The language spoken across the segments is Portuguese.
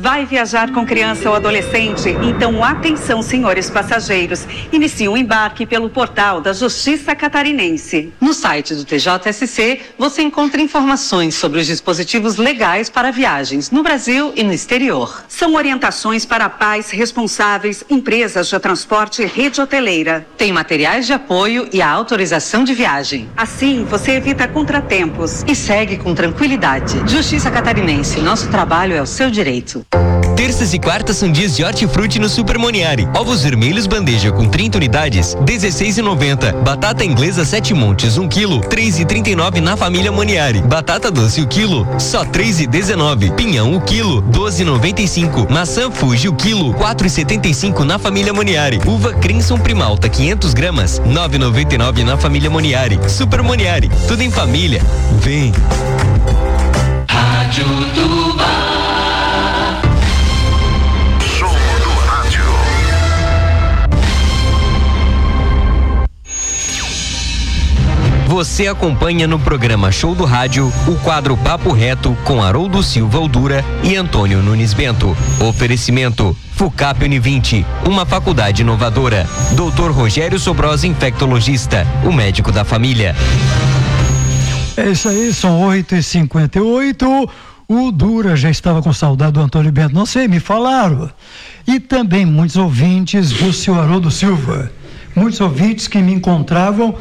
Vai viajar com criança ou adolescente? Então atenção, senhores passageiros. Inicie o embarque pelo portal da Justiça Catarinense. No site do TJSC, você encontra informações sobre os dispositivos legais para viagens no Brasil e no exterior. São orientações para pais responsáveis, empresas de transporte e rede hoteleira. Tem materiais de apoio e a autorização de viagem. Assim, você evita contratempos. E segue com tranquilidade. Justiça Catarinense, nosso trabalho é o seu direito. Terças e quartas são dias de hortifruti no Super Moniari. Ovos vermelhos bandeja com 30 unidades, R$16,90. Batata inglesa 7 montes, 1 quilo, R$3,39 na família Moniari. Batata doce o quilo, só R$3,19. Pinhão o quilo, R$12,95. Maçã Fuji o quilo, R$4,75 na família Moniari. Uva Crimson Primalta 500 gramas, R$9,99 na família Moniari. Super Moniari, tudo em família. Vem. Rádio Tubá. Você acompanha no programa Show do Rádio o quadro Papo Reto com Haroldo Silva Aldura e Antônio Nunes Bento. Oferecimento FUCAP Univinte, uma faculdade inovadora. Dr. Rogério Sobrosa, infectologista, o médico da família. É isso aí, são 8h58. O Dura já estava com saudade do Antônio Bento, não sei, me falaram. E também muitos ouvintes do seu Haroldo Silva. Muitos ouvintes que me encontraram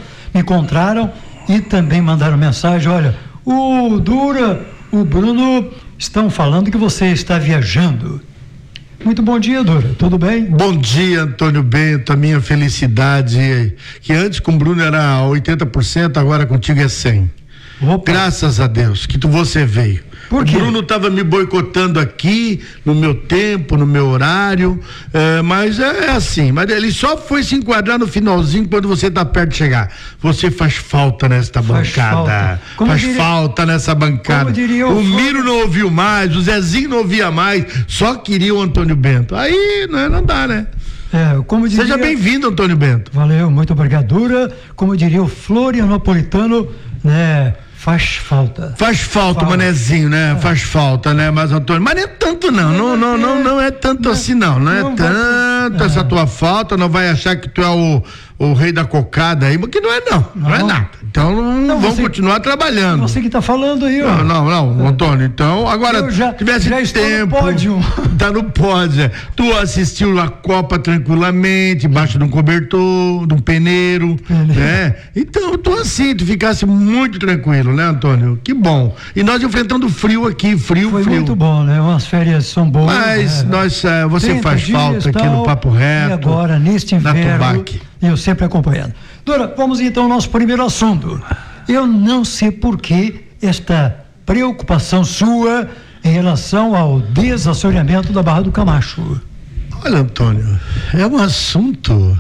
e também mandaram mensagem: olha, o Dura, o Bruno estão falando que você está viajando. Muito bom dia, Dura, tudo bem? Bom dia, Antônio Bento, a minha felicidade, que antes com o Bruno era 80%, agora contigo é 100%. Opa. Graças a Deus que você veio. Por quê? O Bruno estava me boicotando aqui, no meu tempo, no meu horário, mas é assim, mas ele só foi se enquadrar no finalzinho quando você está perto de chegar. Você faz falta nesta bancada. Faz falta nessa bancada. O Miro não ouviu mais, o Zezinho não ouvia mais, só queria o Antônio Bento. Aí não dá, né? Seja bem-vindo, Antônio Bento. Valeu, muito obrigado, Dura. Como diria o florianopolitano, né? Faz falta. Faz falta, manezinho, né? Faz falta, né? Mas, Antônio, mas nem tanto não é tanto assim não é tanto essa tua falta, não vai achar que tu é o rei da cocada aí, porque não é nada. Então vamos continuar trabalhando. Você que tá falando aí, ó. Não, Antônio, então, agora, tivesse tempo, tá no pódio, tu assistiu a Copa tranquilamente, embaixo de um cobertor, de um peneiro, né? Então, tu ficasse muito tranquilo, né, Antônio? Que bom. E nós enfrentando frio aqui, frio. Foi muito bom, né? Umas férias são boas. Mas você faz falta aqui no Papo Reto. E agora, neste inverno, eu sempre acompanhando. Dora, vamos então ao nosso primeiro assunto. Eu não sei por que esta preocupação sua em relação ao desassoreamento da Barra do Camacho. Olha, Antônio, é um assunto...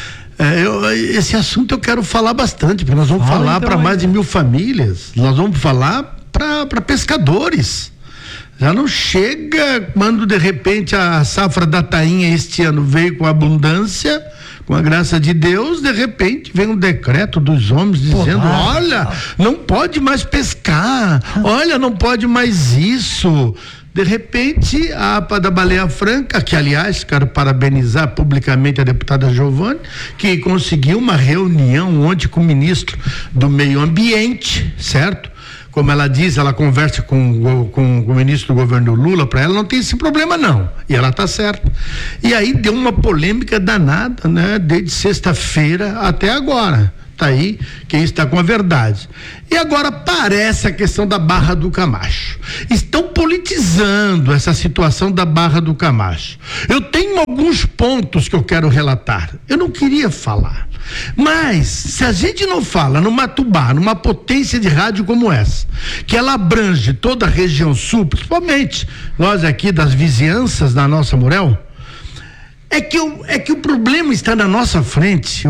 esse assunto eu quero falar bastante, porque nós vamos falar para mais de 1.000 famílias, nós vamos falar para pescadores. Já não chega quando de repente a safra da tainha este ano veio com abundância, com a graça de Deus, de repente vem um decreto dos homens dizendo: olha, não pode mais pescar, olha, não pode mais isso. De repente, a APA da Baleia Franca, que aliás quero parabenizar publicamente a deputada Giovane, que conseguiu uma reunião ontem com o ministro do Meio Ambiente, certo? Como ela diz, ela conversa com o ministro do governo Lula, para ela não tem esse problema não, e ela tá certa. E aí deu uma polêmica danada, né? Desde sexta-feira até agora. Tá aí quem está com a verdade. E agora parece a questão da Barra do Camacho. Estão politizando essa situação da Barra do Camacho. Eu tenho alguns pontos que eu quero relatar. Eu não queria falar. Mas, se a gente não fala no Matubá, numa potência de rádio como essa, que ela abrange toda a região sul, principalmente nós aqui das vizinhanças da nossa Morel, é que o problema está na nossa frente,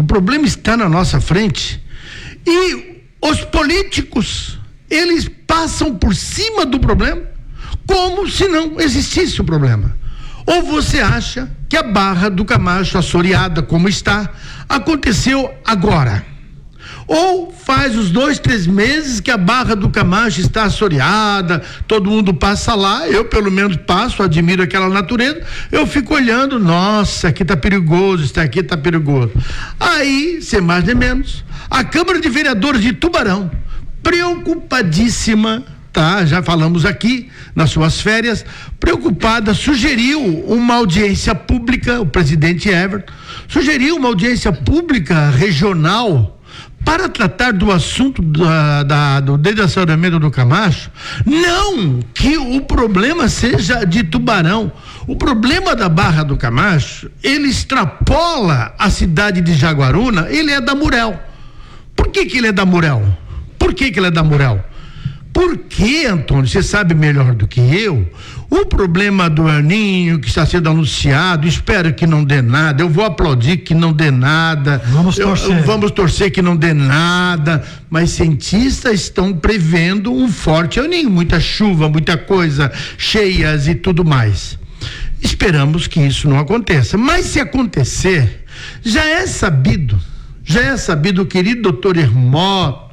e os políticos, eles passam por cima do problema como se não existisse o problema. Ou você acha que a Barra do Camacho, assoreada como está, aconteceu agora? Ou faz os 2-3 meses que a Barra do Camacho está assoreada, todo mundo passa lá, eu pelo menos passo, admiro aquela natureza, eu fico olhando, nossa, aqui tá perigoso, isso aqui tá perigoso. Aí, sem mais nem menos, a Câmara de Vereadores de Tubarão, preocupadíssima, tá? Já falamos aqui nas suas férias, preocupada, sugeriu uma audiência pública, o presidente Everton sugeriu uma audiência pública regional para tratar do assunto do desassoreamento do Camacho. Não que o problema seja de Tubarão, o problema da Barra do Camacho, ele extrapola a cidade de Jaguaruna, ele é da Murel. Por que ele é da Murel? Por que ele é da Murel? Porque, Antônio, você sabe melhor do que eu, o problema do El Niño que está sendo anunciado, espero que não dê nada, eu vou aplaudir que não dê nada, vamos torcer que não dê nada, mas cientistas estão prevendo um forte El Niño, muita chuva, muita coisa, cheias e tudo mais. Esperamos que isso não aconteça, mas se acontecer, já é sabido, o querido doutor Hermógenes,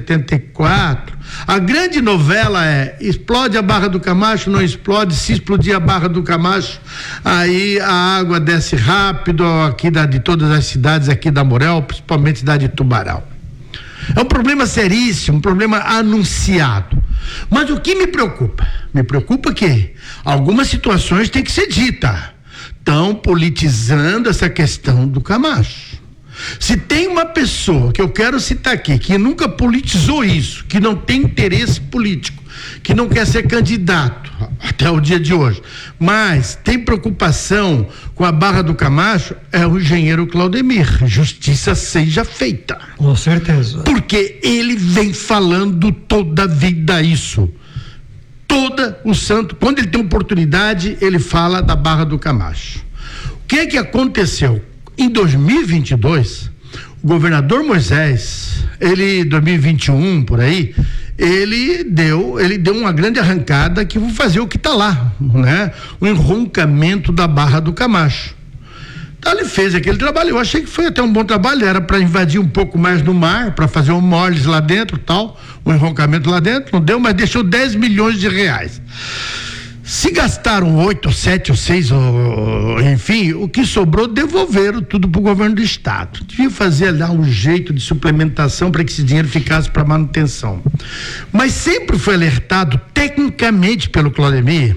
74, a grande novela é: explode a Barra do Camacho, não explode, se explodir a Barra do Camacho, aí a água desce rápido aqui de todas as cidades aqui da Murel, principalmente a cidade de Tubarão. É um problema seríssimo, um problema anunciado. Mas o que me preocupa? Me preocupa que algumas situações têm que ser ditas. Estão politizando essa questão do Camacho. Se tem uma pessoa que eu quero citar aqui, que nunca politizou isso, que não tem interesse político, que não quer ser candidato até o dia de hoje, mas tem preocupação com a Barra do Camacho, é o engenheiro Claudemir. Justiça seja feita. Com certeza. Porque ele vem falando toda a vida isso. Quando ele tem oportunidade, ele fala da Barra do Camacho. O que aconteceu? Em 2022, o governador Moisés, 2021 por aí, ele deu uma grande arrancada que vou fazer o que está lá, né? O enroncamento da Barra do Camacho. Então ele fez aquele trabalho, eu achei que foi até um bom trabalho, era para invadir um pouco mais no mar, para fazer um moles lá dentro, tal, um enroncamento lá dentro, não deu, mas deixou 10 milhões de reais. Se gastaram 8, 7 ou 6, enfim, o que sobrou devolveram tudo para o governo do estado. Devia fazer lá um jeito de suplementação para que esse dinheiro ficasse para manutenção. Mas sempre foi alertado tecnicamente pelo Claudemir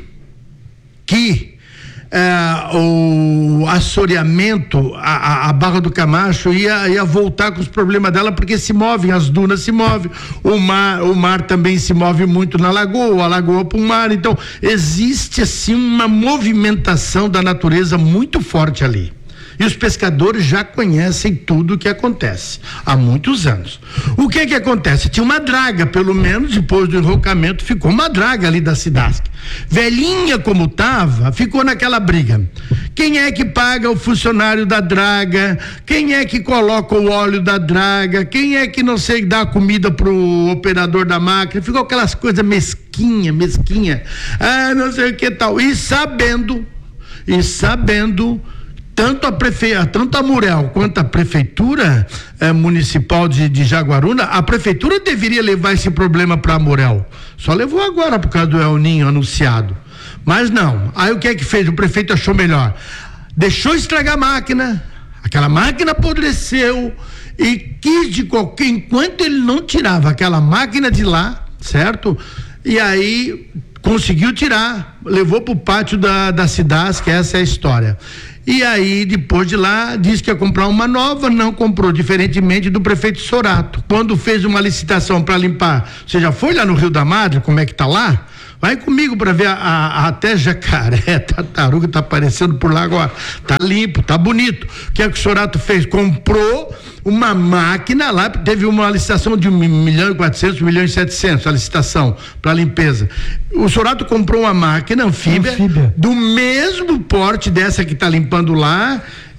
que o assoreamento, a Barra do Camacho ia voltar com os problemas dela, porque se movem, as dunas se movem, o mar também se move muito na lagoa, a lagoa para o mar, então existe assim uma movimentação da natureza muito forte ali. E os pescadores já conhecem tudo o que acontece há muitos anos. O que acontece? Tinha uma draga, pelo menos depois do enrocamento ficou uma draga ali da Cidasc. Velhinha como tava, ficou naquela briga. Quem é que paga o funcionário da draga? Quem é que coloca o óleo da draga? Quem é que não sei dá comida pro operador da máquina? Ficou aquelas coisas mesquinha, não sei o que tal. E sabendo tanto a Murel quanto a prefeitura municipal de Jaguaruna, a prefeitura deveria levar esse problema para a Murel. Só levou agora por causa do El Niño anunciado. Mas não. Aí o que é que fez? O prefeito achou melhor. Deixou estragar a máquina, aquela máquina apodreceu e quis enquanto ele não tirava aquela máquina de lá, certo? E aí conseguiu tirar, levou para o pátio da Cidasc, essa é a história. E aí, depois de lá, disse que ia comprar uma nova, não comprou, diferentemente do prefeito Sorato. Quando fez uma licitação para limpar, você já foi lá no Rio da Madre, como é que tá lá? Vai comigo para ver até jacaré, tartaruga tá aparecendo por lá agora. Tá limpo, tá bonito. O que é que o Sorato fez? Comprou uma máquina lá, teve uma licitação de 1.400.000, 1.700.000, a licitação para limpeza. O Sorato comprou uma máquina anfíbia do mesmo porte dessa que tá limpando lá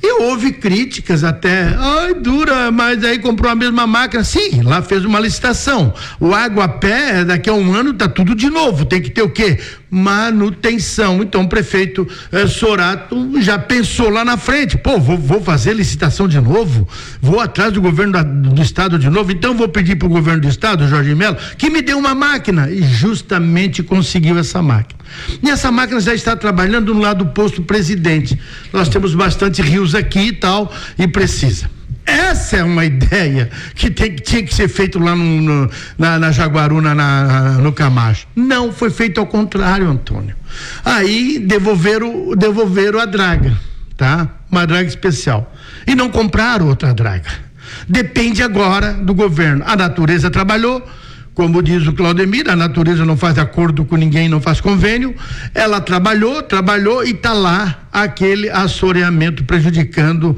E houve críticas até, Dura, mas aí comprou a mesma máquina. Sim, lá fez uma licitação. O Água-Pé, daqui a um ano tá tudo de novo, tem que ter o quê? Manutenção. Então o prefeito Sorato já pensou lá na frente, vou fazer licitação de novo, vou atrás do governo do estado de novo, então vou pedir pro governo do estado, Jorge Mello, que me dê uma máquina, e justamente conseguiu essa máquina. E essa máquina já está trabalhando no lado do posto Presidente. Nós temos bastante rios aqui e tal, e precisa. Essa é uma ideia que tinha que ser feito lá na Jaguaruna, no Camacho. Não, foi feito ao contrário, Antônio. Aí devolveram a draga, tá? Uma draga especial. E não compraram outra draga. Depende agora do governo. A natureza trabalhou, como diz o Claudemir, a natureza não faz acordo com ninguém, não faz convênio. Ela trabalhou e está lá aquele assoreamento prejudicando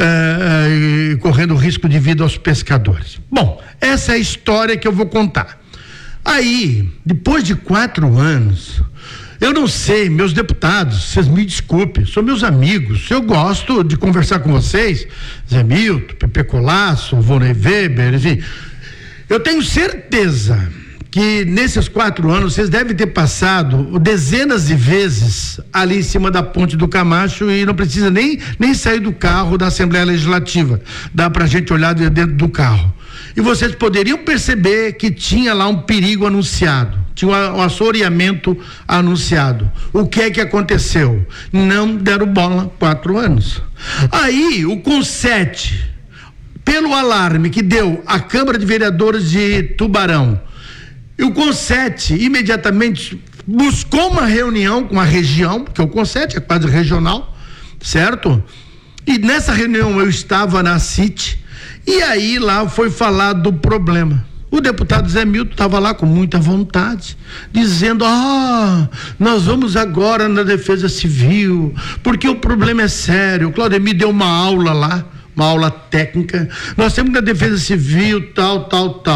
e correndo risco de vida aos pescadores. Bom, essa é a história que eu vou contar. Aí, depois de 4 anos, eu não sei, meus deputados, vocês me desculpem, são meus amigos, eu gosto de conversar com vocês, Zé Milton, Pepe Colasso, Vonei Weber, enfim. Eu tenho certeza que nesses 4 anos vocês devem ter passado dezenas de vezes ali em cima da ponte do Camacho e não precisa nem sair do carro da Assembleia Legislativa. Dá pra gente olhar dentro do carro. E vocês poderiam perceber que tinha lá um perigo anunciado, tinha um assoreamento anunciado. O que é que aconteceu? Não deram bola 4 anos. Aí o Conset, pelo alarme que deu a Câmara de Vereadores de Tubarão, e o Conset imediatamente buscou uma reunião com a região, porque o Conset é quase regional, certo? E nessa reunião eu estava na CIT, e aí lá foi falado do problema. O deputado Zé Milton estava lá com muita vontade, dizendo, nós vamos agora na Defesa Civil, porque o problema é sério. O Claudemir deu uma aula lá, uma aula técnica, nós temos na Defesa Civil, tal.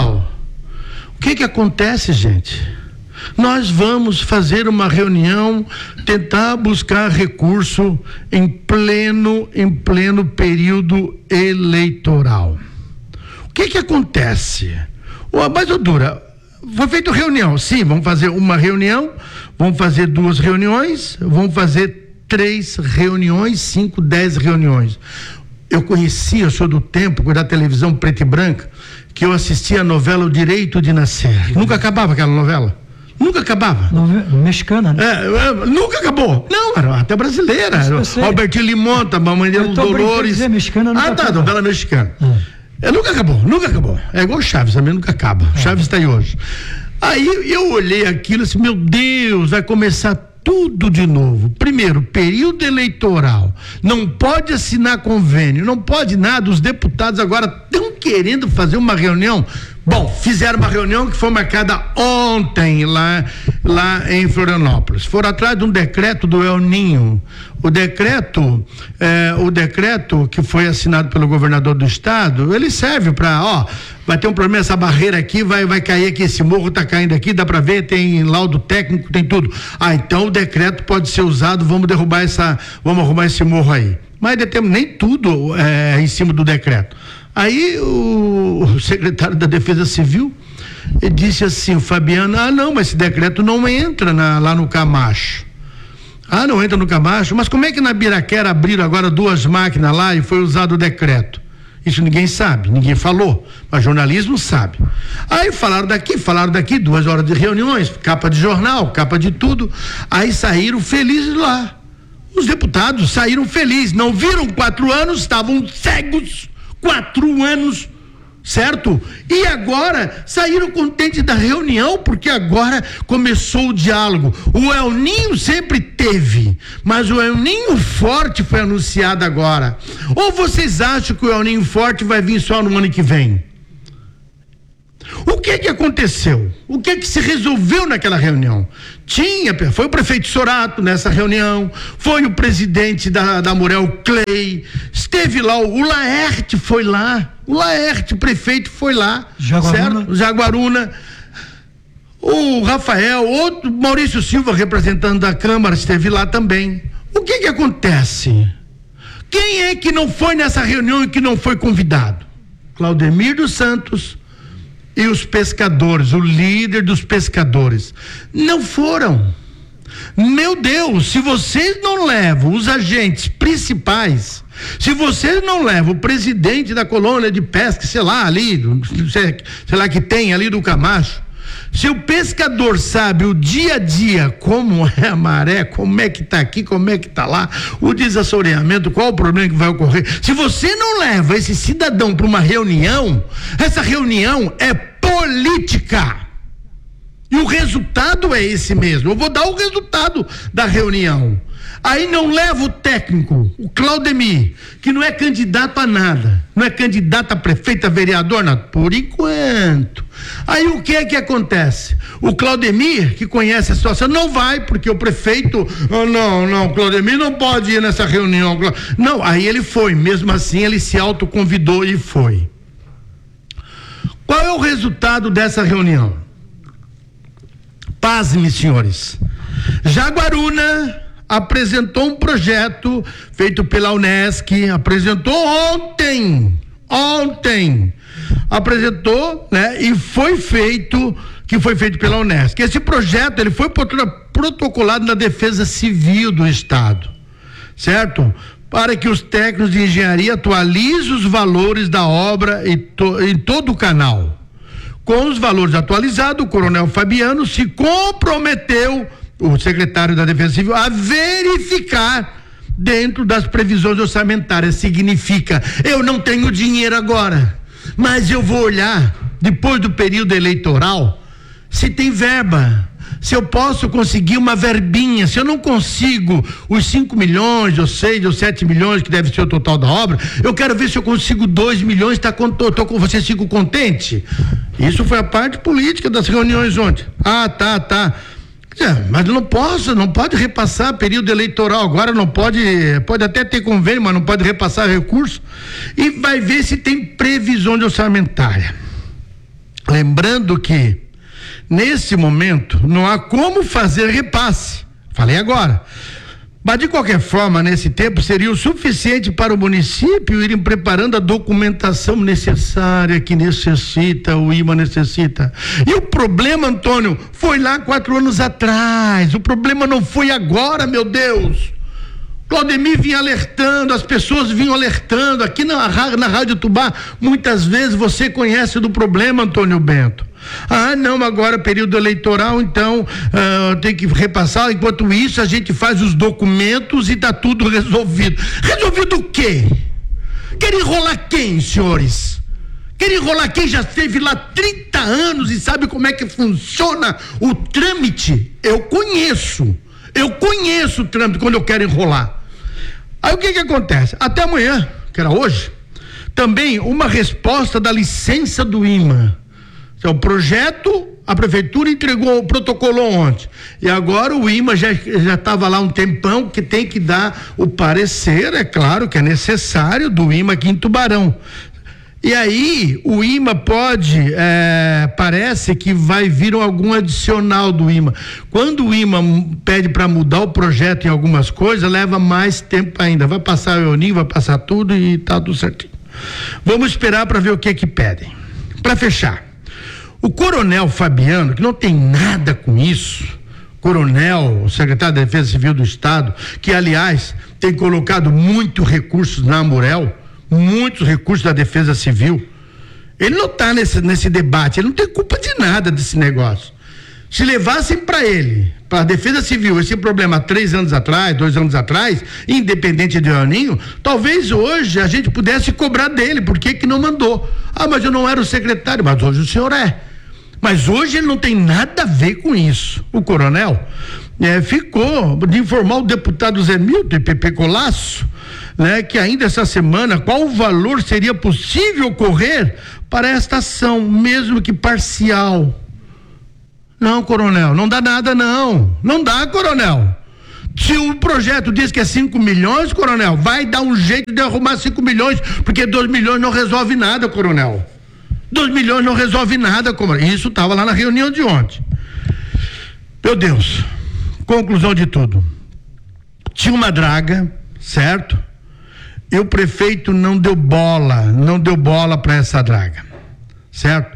O que acontece, gente? Nós vamos fazer uma reunião, tentar buscar recurso em pleno período eleitoral. O que acontece? Mas, Dura, foi feita reunião, sim, vamos fazer uma reunião, vamos fazer 2 reuniões, vamos fazer 3 reuniões, 5, 10 reuniões. Eu sou do tempo da televisão preta e branca, que eu assistia a novela O Direito de Nascer. Nunca acabava aquela novela. Nunca acabava. Mexicana, né? Nunca acabou. Não, era até brasileira. Albertinho Limonta, Mamãe de Dolores. Mexicana nunca acaba. Novela mexicana. Nunca acabou. É igual Chaves, também nunca acaba. Chaves está aí hoje. Aí eu olhei aquilo e disse, meu Deus, vai começar tudo de novo. Primeiro, período eleitoral, não pode assinar convênio, não pode nada. Os deputados agora estão querendo fazer uma reunião. Bom, fizeram uma reunião que foi marcada ontem lá em Florianópolis. Foram atrás de um decreto do El Ninho. O decreto que foi assinado pelo governador do estado, ele serve para, vai ter um problema, essa barreira aqui, vai cair aqui, esse morro tá caindo aqui, dá para ver, tem laudo técnico, tem tudo. Então o decreto pode ser usado, vamos arrumar esse morro aí. Mas nem tudo em cima do decreto. Aí o secretário da Defesa Civil disse assim, o Fabiano, não, mas esse decreto não entra lá no Camacho. Não entra no Camacho, mas como é que na Biraquera abriram agora 2 máquinas lá e foi usado o decreto? Isso ninguém sabe, ninguém falou, mas jornalismo sabe. Aí falaram daqui, 2 horas de reuniões, capa de jornal, capa de tudo, aí saíram felizes lá. Os deputados saíram felizes, não viram 4 anos, estavam cegos, 4 anos, certo? E agora saíram contentes da reunião, porque agora começou o diálogo. O El Ninho sempre teve, mas o El Ninho forte foi anunciado agora. Ou vocês acham que o El Ninho forte vai vir só no ano que vem? O que aconteceu? O que se resolveu naquela reunião? Foi o prefeito Sorato nessa reunião, foi o presidente da Murel Clay, esteve lá, o Laerte foi lá, o prefeito foi lá, Jaguaruna. Certo? Jaguaruna, o Rafael, outro, Maurício Silva, representante da Câmara, esteve lá também. O que acontece? Quem é que não foi nessa reunião e que não foi convidado? Claudemir dos Santos e os pescadores, o líder dos pescadores. Não foram. Meu Deus, se vocês não levam os agentes principais, se vocês não levam o presidente da colônia de pesca, sei lá, ali, sei lá que tem ali do Camacho, se o pescador sabe o dia a dia, como é a maré, como é que tá aqui, como é que tá lá, o desassoreamento, qual o problema que vai ocorrer, se você não leva esse cidadão para uma reunião, essa reunião é política. E o resultado é esse mesmo. Eu vou dar o resultado da reunião. Aí não leva o técnico, o Claudemir, que não é candidato a nada, não é candidato a prefeito, a vereador, nada, por enquanto. Aí o que é que acontece? O Claudemir, que conhece a situação, não vai, porque o prefeito, não, Claudemir não pode ir nessa reunião. Não, aí ele foi, mesmo assim ele se autoconvidou e foi. Qual é o resultado dessa reunião? Pasme, senhores. Jaguaruna apresentou um projeto feito pela Unesc, apresentou ontem, apresentou, né? E foi feito pela Unesc. Esse projeto, ele foi protocolado na Defesa Civil do Estado, certo? Para que os técnicos de engenharia atualizem os valores da obra em todo o canal. Com os valores atualizados, o coronel Fabiano se comprometeu, o secretário da Defesa Civil, a verificar dentro das previsões orçamentárias. Significa, eu não tenho dinheiro agora, mas eu vou olhar, depois do período eleitoral, se tem verba, se eu posso conseguir uma verbinha. Se eu não consigo os 5 milhões, ou 6 ou 7 milhões, que deve ser o total da obra, eu quero ver se eu consigo 2 milhões, tô com vocês, fico contente. Isso foi a parte política das reuniões ontem. Tá. Mas não pode repassar período eleitoral agora, não pode até ter convênio, mas não pode repassar recurso, e vai ver se tem previsão de orçamentária. Lembrando que nesse momento não há como fazer repasse, falei agora, mas de qualquer forma nesse tempo seria o suficiente para o município irem preparando a documentação necessária que necessita, o IMA necessita. E o problema, Antônio, foi lá 4 anos atrás, o problema não foi agora, meu Deus. Claudemir vinha alertando, as pessoas vinham alertando, aqui na Rádio Tubá, muitas vezes você conhece do problema, Antônio Bento. Não, agora período eleitoral, então tem que repassar, enquanto isso a gente faz os documentos e tá tudo resolvido. Resolvido o quê? Quer enrolar quem, senhores? Quer enrolar quem já esteve lá 30 anos e sabe como é que funciona o trâmite? Eu conheço o trâmite quando eu quero enrolar. Aí o que acontece? Até amanhã, que era hoje, também uma resposta da licença do IMA. Então, o projeto, a prefeitura entregou, protocolou ontem. E agora o IMA já estava lá um tempão, que tem que dar o parecer, é claro que é necessário, do IMA aqui em Tubarão. E aí o IMA parece que vai vir algum adicional do IMA. Quando o IMA pede para mudar o projeto em algumas coisas, leva mais tempo ainda. Vai passar o EONIM, vai passar tudo e tá tudo certinho. Vamos esperar para ver o que pedem. Para fechar, o coronel Fabiano, que não tem nada com isso, coronel, o secretário da Defesa Civil do Estado, que aliás tem colocado muitos recursos na Amurel, muitos recursos da Defesa Civil, ele não está nesse debate, ele não tem culpa de nada desse negócio. Se levassem para ele, para a Defesa Civil, esse problema há 3 anos atrás, 2 anos atrás, independente de Aninho, talvez hoje a gente pudesse cobrar dele, por que não mandou? Mas eu não era o secretário, mas hoje o senhor é. Mas hoje ele não tem nada a ver com isso. O coronel ficou de informar o deputado Zé Milton e Pepe Colasso, né, que ainda essa semana, qual o valor seria possível correr para esta ação, mesmo que parcial. Não, coronel, não dá nada não dá, coronel. Se o projeto diz que é 5 milhões, coronel, vai dar um jeito de arrumar 5 milhões, porque 2 milhões não resolve nada, coronel. 2 milhões não resolve nada, coronel. Isso estava lá na reunião de ontem. Meu Deus, conclusão de tudo. Tinha uma draga, certo? e o prefeito não deu bola para essa draga, certo?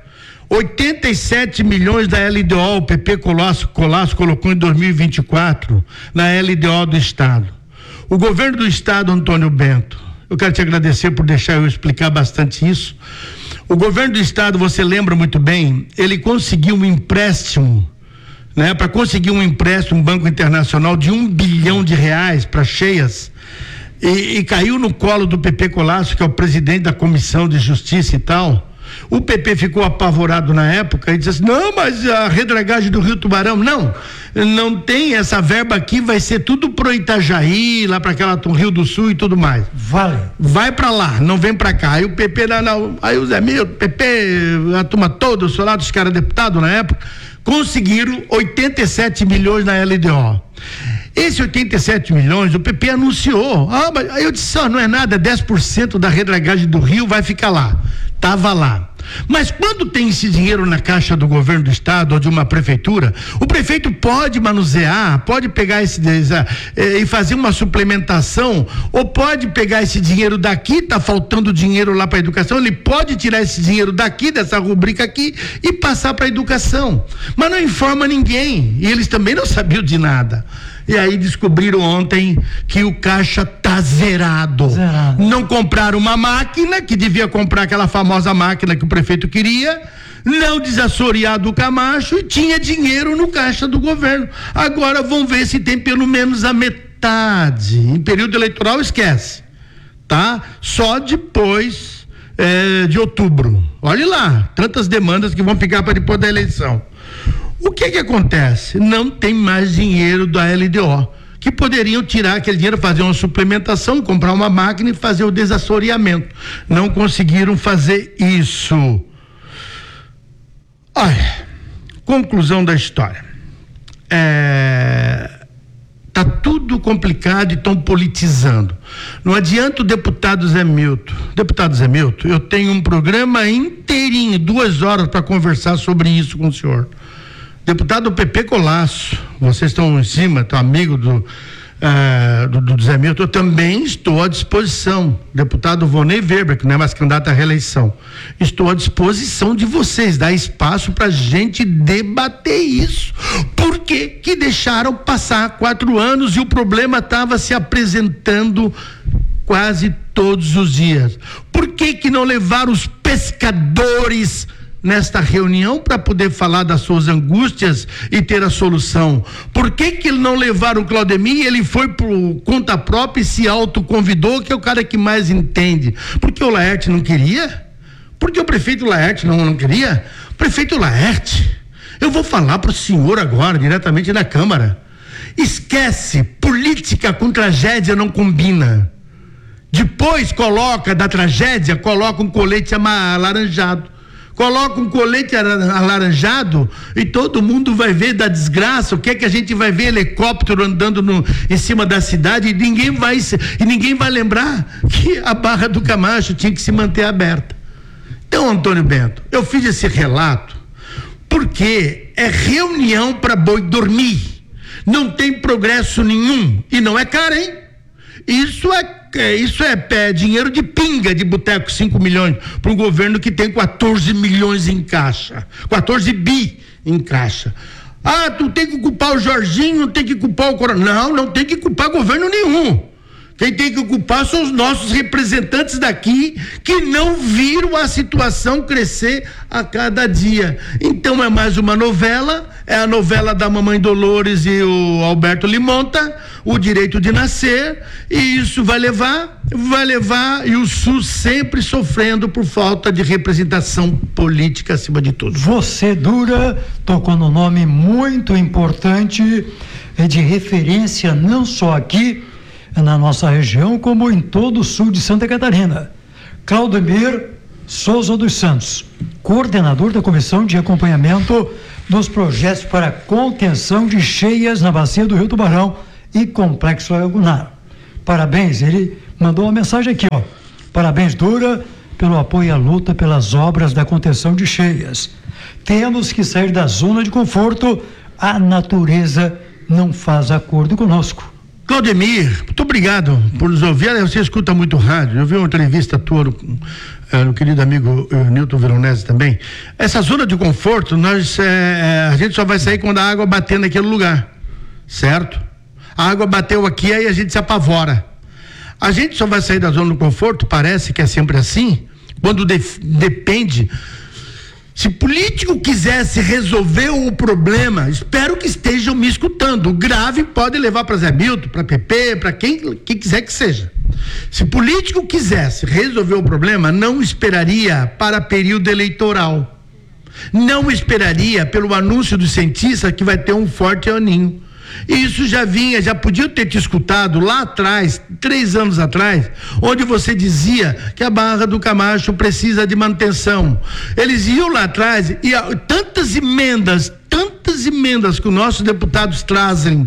87 milhões da LDO, o PP Colasso colocou em 2024 na LDO do Estado. O governo do Estado, Antônio Bento, eu quero te agradecer por deixar eu explicar bastante isso. O governo do Estado, você lembra muito bem, ele conseguiu um empréstimo, né? Para conseguir um empréstimo, um banco internacional de R$1 bilhão para Cheias, e caiu no colo do PP Colasso, que é o presidente da Comissão de Justiça e tal. O PP ficou apavorado na época e disse assim: não, mas a redragagem do Rio Tubarão, não tem essa verba aqui, vai ser tudo pro Itajaí, lá para aquela Rio do Sul e tudo mais. Vai para lá, não vem para cá. Aí o PP, aí o Zé Milton, PP, a turma toda, o Solado, os caras deputados na época, conseguiram 87 milhões na LDO. Esse 87 milhões, o PP anunciou. Mas aí eu disse: não é nada, 10% da redragagem do Rio vai ficar lá. Tava lá. Mas quando tem esse dinheiro na caixa do governo do estado ou de uma prefeitura, o prefeito pode manusear, pode pegar e fazer uma suplementação, ou pode pegar esse dinheiro daqui, tá faltando dinheiro lá para educação, ele pode tirar esse dinheiro daqui, dessa rubrica aqui, e passar para educação. Mas não informa ninguém, e eles também não sabiam de nada. E aí descobriram ontem que o caixa tá zerado. Não compraram uma máquina, que devia comprar aquela famosa máquina que o prefeito queria, não desassorear do Camacho, e tinha dinheiro no caixa do governo. Agora vão ver se tem pelo menos a metade. Em período eleitoral esquece, tá? Só depois de outubro. Olhe lá, tantas demandas que vão ficar para depois da eleição. O que acontece? Não tem mais dinheiro da LDO, que poderiam tirar aquele dinheiro, fazer uma suplementação, comprar uma máquina e fazer o desassoreamento. Não conseguiram fazer isso. Olha, conclusão da história. Tá tudo complicado e estão politizando. Não adianta o deputado Zé Milton. Deputado Zé Milton, eu tenho um programa inteirinho, 2 horas para conversar sobre isso com o senhor. Deputado PP Colasso, vocês estão em cima, estão amigo do Zé Milton, eu também estou à disposição. Deputado Vonei Weber, que não é mais candidato à reeleição, estou à disposição de vocês, dar espaço para a gente debater isso. Por que deixaram passar 4 anos e o problema estava se apresentando quase todos os dias? Por que não levaram os pescadores nesta reunião para poder falar das suas angústias e ter a solução? Por que não levaram o Claudemir? Ele foi por conta própria e se autoconvidou, que é o cara que mais entende. Porque o Laerte não queria? Porque o prefeito Laerte não queria? Prefeito Laerte, eu vou falar para o senhor agora, diretamente na Câmara. Esquece, política com tragédia não combina. Depois da tragédia, coloca um colete alaranjado. Coloca um colete alaranjado e todo mundo vai ver da desgraça. O que é que a gente vai ver? Helicóptero andando em cima da cidade, e ninguém vai lembrar que a Barra do Camacho tinha que se manter aberta. Então, Antônio Bento, eu fiz esse relato porque é reunião para boi dormir. Não tem progresso nenhum. E não é caro, hein? Isso é dinheiro de pinga de boteco, 5 milhões, para um governo que tem 14 milhões em caixa, 14 bi em caixa. Tu tem que culpar o Jorginho, não tem que culpar o Coronel. Não tem que culpar governo nenhum. Quem tem que culpar são os nossos representantes daqui, que não viram a situação crescer a cada dia. Então é mais uma novela, é a novela da Mamãe Dolores e o Alberto Limonta, o direito de nascer, e isso vai levar, e o SUS sempre sofrendo por falta de representação política acima de tudo. Você, Dura, tocou num nome muito importante, de referência não só aqui na nossa região, como em todo o sul de Santa Catarina. Claudemir Souza dos Santos, coordenador da Comissão de Acompanhamento dos Projetos para Contenção de Cheias na Bacia do Rio Tubarão e Complexo Lagunar. Parabéns, ele mandou uma mensagem aqui, Parabéns, Dura, pelo apoio à luta pelas obras da contenção de cheias. Temos que sair da zona de conforto, a natureza não faz acordo conosco. Claudemir, muito obrigado por nos ouvir. Você escuta muito rádio. Eu vi uma entrevista tua no querido amigo Newton Veronese também. Essa zona de conforto, a gente só vai sair quando a água bater naquele lugar, certo? A água bateu aqui, aí a gente se apavora. A gente só vai sair da zona do conforto, parece que é sempre assim, quando depende. Se político quisesse resolver o problema, espero que estejam me escutando. O grave pode levar para Zé Milton, para PP, para quem quiser que seja. Se político quisesse resolver o problema, não esperaria para período eleitoral. Não esperaria pelo anúncio dos cientistas que vai ter um forte aninho. Isso já podia ter te escutado lá atrás, 3 anos atrás, onde você dizia que a Barra do Camacho precisa de manutenção. Eles iam lá atrás e tantas emendas que os nossos deputados trazem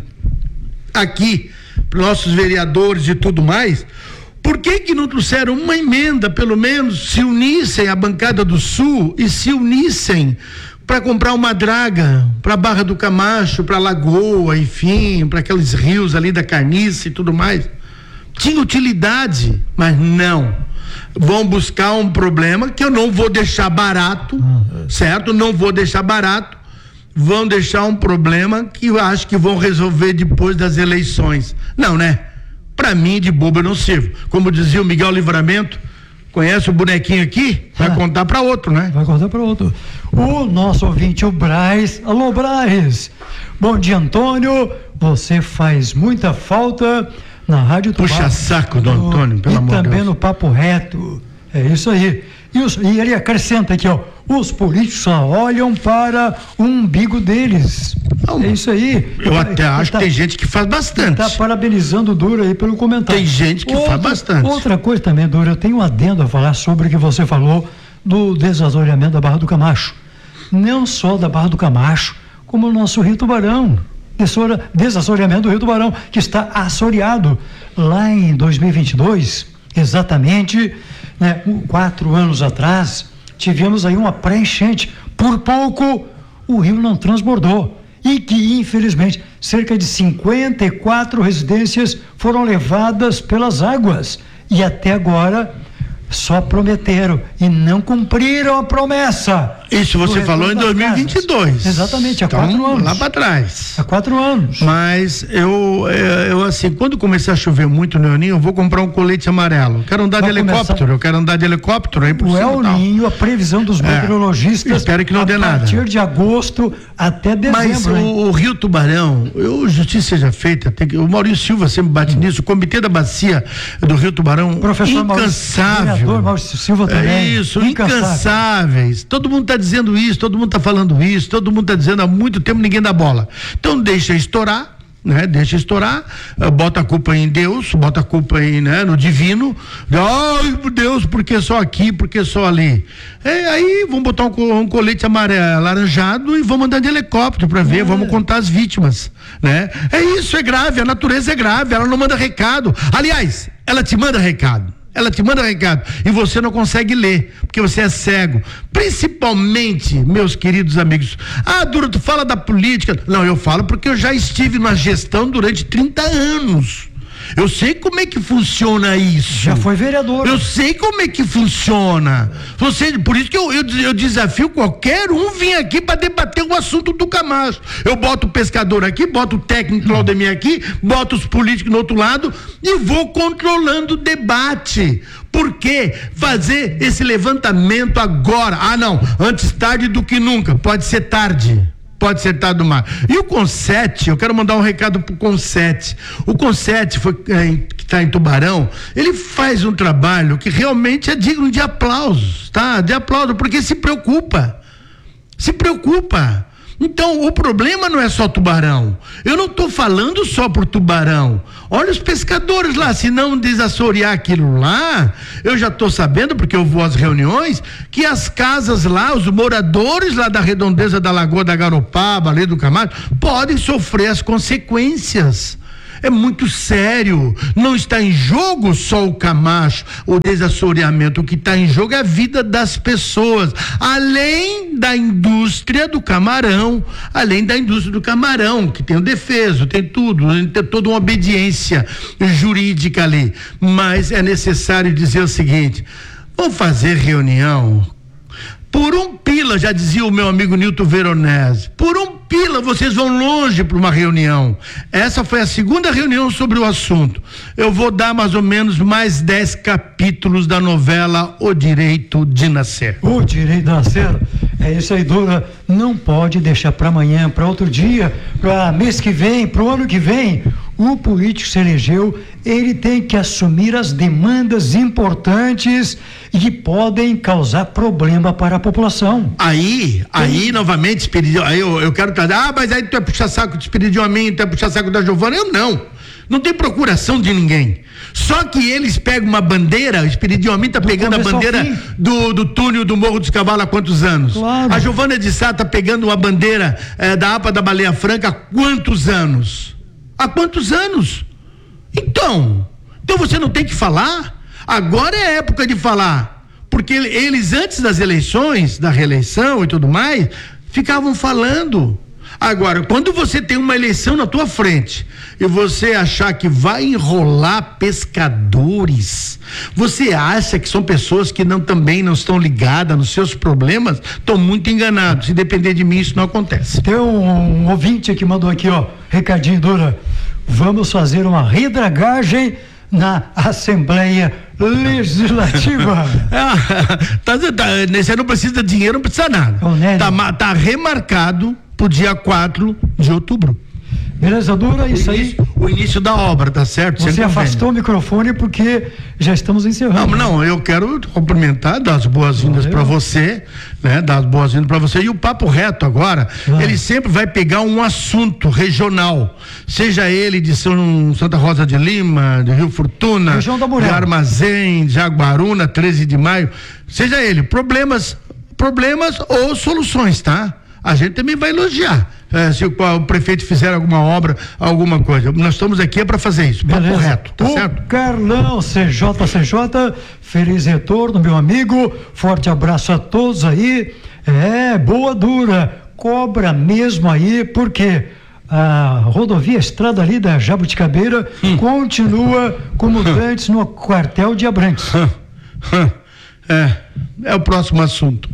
aqui, para nossos vereadores e tudo mais. Por que não trouxeram uma emenda, pelo menos se unissem à bancada do Sul e se unissem para comprar uma draga para Barra do Camacho, para Lagoa, enfim, para aqueles rios ali da Carniça e tudo mais? Tinha utilidade, mas não. Vão buscar um problema que eu não vou deixar barato, certo? Não vou deixar barato. Vão deixar um problema que eu acho que vão resolver depois das eleições. Não, né? Para mim, de bobo eu não sirvo. Como dizia o Miguel Livramento, conhece o bonequinho aqui? Vai contar para outro, né? Vai contar para outro. O nosso ouvinte, o Braz. Alô, Braz. Bom dia, Antônio. Você faz muita falta na Rádio Tubarão. Puxa saco do Antônio, pelo amor de Deus. E também no Papo Reto. É isso aí. E ele acrescenta aqui, ó. Os políticos só olham para o umbigo deles. Não, é isso aí. Eu até acho que tem gente que faz bastante. Está parabenizando o Dura aí pelo comentário. Tem gente que faz bastante. Outra coisa também, Dura, eu tenho um adendo a falar sobre o que você falou do desassoreamento da Barra do Camacho. Não só da Barra do Camacho, como o nosso Rio Tubarão. Desassoreamento do Rio Tubarão, que está assoreado. Lá em 2022, exatamente, 4 anos atrás, tivemos aí uma pré-enchente. Por pouco o rio não transbordou e que infelizmente cerca de 54 residências foram levadas pelas águas e até agora só prometeram e não cumpriram a promessa. Isso você falou em 2022. Exatamente, há 4 anos. Lá para trás. Há 4 anos. Mas eu assim, quando começar a chover muito no El Ninho, eu vou comprar um colete amarelo. Quero andar de helicóptero, aí por o cima. El Ninho, a previsão dos meteorologistas. Espero que não dê nada. A partir de agosto até dezembro. Mas o Rio Tubarão, justiça seja feita, o Maurício Silva sempre bate nisso, o Comitê da Bacia do Rio Tubarão, professor incansável. Maurício Silva também. Isso, incansáveis. Todo mundo está dizendo isso, todo mundo está falando isso, todo mundo está dizendo há muito tempo, ninguém dá bola. Então deixa estourar, né? Deixa estourar, bota a culpa em Deus, bota a culpa aí, né? No divino. Ai, Deus, por que só aqui, por que só ali? Aí vamos botar um colete amarelo, alaranjado e vamos andar de helicóptero para ver, vamos contar as vítimas, né? Isso é grave, a natureza é grave, ela não manda recado. Aliás, ela te manda recado. E você não consegue ler, porque você é cego. Principalmente, meus queridos amigos. Dura, tu fala da política. Não, eu falo porque eu já estive na gestão durante 30 anos. Eu sei como é que funciona isso. Já foi vereador. Eu sei como é que funciona. Por isso que eu desafio qualquer um vir aqui para debater o assunto do Camacho. Eu boto o pescador aqui, boto o técnico Claudemir aqui, boto os políticos no outro lado e vou controlando o debate. Por que fazer esse levantamento agora? Não, antes tarde do que nunca. Pode ser tarde do mar. E o Consete, eu quero mandar um recado pro Consete. O Consete que está em Tubarão, ele faz um trabalho que realmente é digno de aplausos, tá? De aplauso, porque se preocupa. Então, o problema não é só Tubarão. Eu não estou falando só por Tubarão. Olha os pescadores lá, se não desassorear aquilo lá, eu já estou sabendo, porque eu vou às reuniões, que as casas lá, os moradores lá da redondeza da Lagoa da Garopaba, ali do Camacho, podem sofrer as consequências. É muito sério. Não está em jogo só o Camacho, o desassoreamento. O que está em jogo é a vida das pessoas, além da indústria do camarão, que tem o defeso, tem tudo, tem toda uma obediência jurídica ali. Mas é necessário dizer o seguinte: vamos fazer reunião por um pila, já dizia o meu amigo Nilton Veronese, por um pila vocês vão longe para uma reunião. Essa foi a segunda reunião sobre o assunto. Eu vou dar mais ou menos mais 10 capítulos da novela O Direito de Nascer. O Direito de Nascer, é isso aí, Dura. Não pode deixar para amanhã, para outro dia, para mês que vem, para o ano que vem. O político se elegeu, ele tem que assumir as demandas importantes e que podem causar problema para a população. Aí novamente, aí eu quero trazer, mas aí tu é puxar saco de Espiridião, tu é puxar saco da Giovana. Eu não tem procuração de ninguém. Só que eles pegam uma bandeira, o Espiridião Amin tá pegando a bandeira do túnel do Morro dos Cavalos há quantos anos? Claro. A Giovana de Sá tá pegando uma bandeira da APA da Baleia Franca há quantos anos? Há quantos anos? Então você não tem que falar? Agora é a época de falar, porque eles antes das eleições, da reeleição e tudo mais, ficavam falando. Agora, quando você tem uma eleição na tua frente e você achar que vai enrolar pescadores, você acha que são pessoas que também não estão ligadas nos seus problemas, estão muito enganados. Se depender de mim, isso não acontece. Tem um ouvinte que mandou aqui, recadinho, Dura. Vamos fazer uma redragagem na Assembleia Legislativa. Você não precisa de dinheiro, não precisa nada. Tá remarcado pro dia 4 de outubro. Beleza, Dura, isso aí. O início da obra, tá certo? Você afastou o microfone porque já estamos encerrando. Não, eu quero cumprimentar, dar as boas-vindas para você, né? Dar as boas-vindas para você. E o Papo Reto agora, ele sempre vai pegar um assunto regional, seja ele de Santa Rosa de Lima, de Rio Fortuna, de Armazém, de Jaguaruna, 13 de maio, seja ele, problemas ou soluções, tá? A gente também vai elogiar, se o prefeito fizer alguma obra, alguma coisa. Nós estamos aqui para fazer isso. Papo reto, tá certo? Carlão, CJ, feliz retorno, meu amigo. Forte abraço a todos aí. Boa, Dura. Cobra mesmo aí, porque a rodovia, a estrada ali da Jabuticabeira continua como antes no quartel de Abrantes. É o próximo assunto.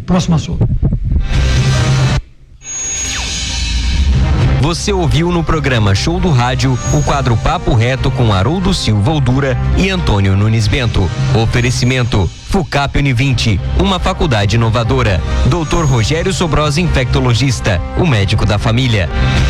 Você ouviu no programa Show do Rádio o quadro Papo Reto com Haroldo Silva Oldura e Antônio Nunes Bento. Oferecimento FUCAP Univinte, uma faculdade inovadora. Dr. Rogério Sobrosa, infectologista, o médico da família.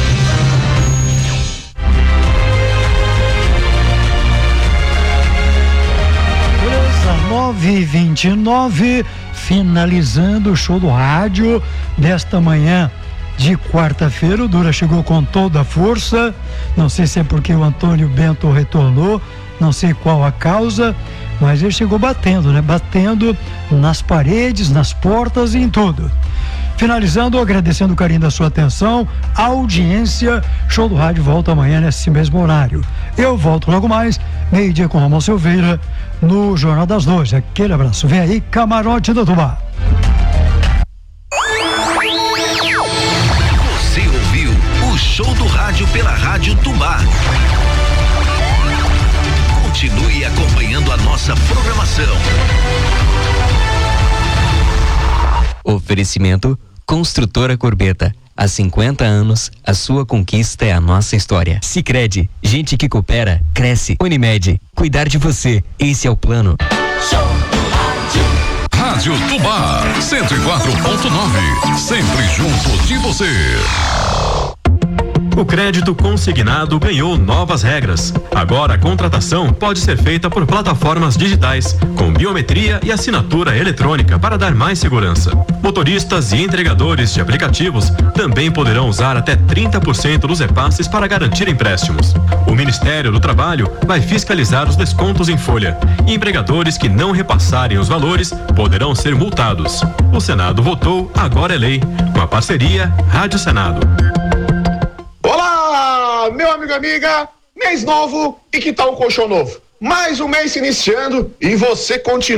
9h29, finalizando o Show do Rádio desta manhã de quarta-feira. O Dura chegou com toda a força, não sei se é porque o Antônio Bento retornou, não sei qual a causa, mas ele chegou batendo, né? Batendo nas paredes, nas portas e em tudo. Finalizando, agradecendo o carinho da sua atenção, audiência. Show do Rádio volta amanhã nesse mesmo horário. Eu volto logo mais, meio-dia com Ramon Silveira, no Jornal das 12. Aquele abraço. Vem aí, Camarote do Tubá. Você ouviu o Show do Rádio pela Rádio Tubá. Continue acompanhando a nossa programação. Oferecimento Construtora Corbeta. Há 50 anos, a sua conquista é a nossa história. Sicredi, gente que coopera, cresce. Unimed, cuidar de você, esse é o plano. Rádio Tubá, 104.9, sempre junto de você. O crédito consignado ganhou novas regras. Agora a contratação pode ser feita por plataformas digitais, com biometria e assinatura eletrônica para dar mais segurança. Motoristas e entregadores de aplicativos também poderão usar até 30% dos repasses para garantir empréstimos. O Ministério do Trabalho vai fiscalizar os descontos em folha. E empregadores que não repassarem os valores poderão ser multados. O Senado votou, agora é lei. Uma parceria Rádio Senado. Olá, meu amigo, amiga, Mês novo e que tal um colchão novo? Mais um mês se iniciando e você continua